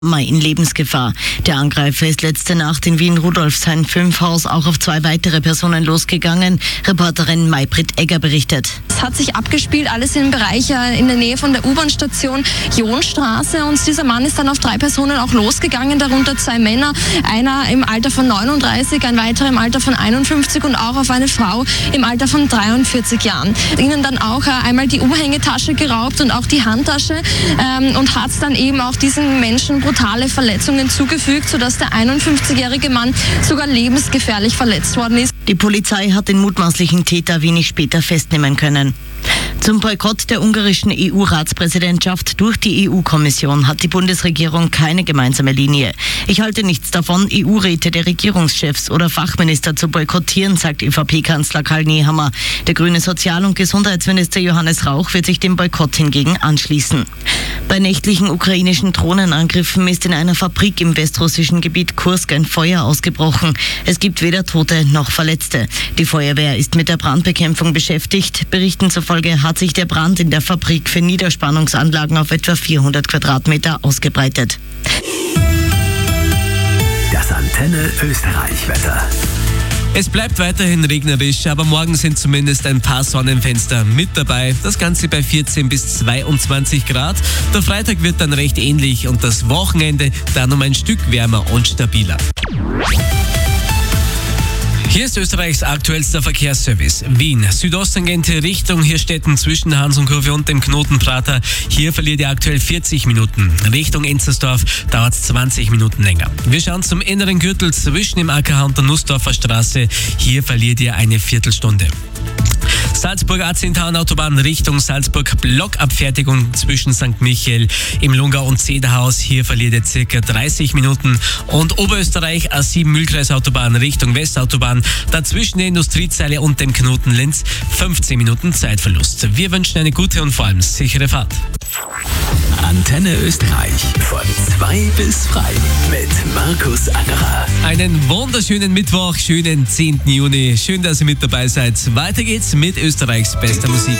In Lebensgefahr. Der Angreifer ist letzte Nacht in Wien-Rudolfshain-5 auch auf 2 weitere Personen losgegangen. Reporterin Maybrit Egger berichtet. Es hat sich abgespielt, alles im Bereich in der Nähe von der U-Bahn-Station Jonstraße, und dieser Mann ist dann auf 3 Personen auch losgegangen, darunter 2 Männer, einer im Alter von 39, ein weiterer im Alter von 51 und auch auf eine Frau im Alter von 43 Jahren. Ihnen dann auch einmal die Umhängetasche geraubt und auch die Handtasche und hat dann eben auch diesen Menschen brutale Verletzungen zugefügt, sodass der 51-jährige Mann sogar lebensgefährlich verletzt worden ist. Die Polizei hat den mutmaßlichen Täter wenig später festnehmen können. Zum Boykott der ungarischen EU-Ratspräsidentschaft durch die EU-Kommission hat die Bundesregierung keine gemeinsame Linie. Ich halte nichts davon, EU-Räte der Regierungschefs oder Fachminister zu boykottieren, sagt ÖVP-Kanzler Karl Nehammer. Der grüne Sozial- und Gesundheitsminister Johannes Rauch wird sich dem Boykott hingegen anschließen. Bei nächtlichen ukrainischen Drohnenangriffen ist in einer Fabrik im westrussischen Gebiet Kursk ein Feuer ausgebrochen. Es gibt weder Tote noch Verletzte. Die Feuerwehr ist mit der Brandbekämpfung beschäftigt. Berichten zufolge hat sich der Brand in der Fabrik für Niederspannungsanlagen auf etwa 400 Quadratmeter ausgebreitet. Das Antenne Österreich-Wetter. Es bleibt weiterhin regnerisch, aber morgen sind zumindest ein paar Sonnenfenster mit dabei. Das Ganze bei 14 bis 22 Grad. Der Freitag wird dann recht ähnlich und das Wochenende dann um ein Stück wärmer und stabiler. Hier ist Österreichs aktuellster Verkehrsservice. Wien, Südosttangente Richtung Hirstetten zwischen Hans und Kurve und dem Knoten Prater. Hier verliert ihr aktuell 40 Minuten. Richtung Enzersdorf dauert es 20 Minuten länger. Wir schauen zum inneren Gürtel zwischen dem AKH und der Nussdorfer Straße. Hier verliert ihr eine Viertelstunde. Salzburg A10 Autobahn Richtung Salzburg, Blockabfertigung zwischen St. Michael im Lungau und Zederhaus. Hier verliert ihr circa 30 Minuten. Und Oberösterreich A7 Mühlkreis Autobahn Richtung Westautobahn, dazwischen der Industriezeile und dem Knoten Linz 15 Minuten Zeitverlust. Wir wünschen eine gute und vor allem sichere Fahrt. Antenne Österreich von 2 bis frei mit Markus Angerer. Einen wunderschönen Mittwoch, schönen 10. Juni. Schön, dass ihr mit dabei seid. Weiter geht's mit Österreichs bester Musik.